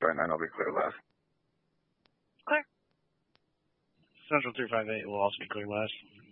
Sorry, 9 will be clear last. Clear. Central 358 will also be clear last.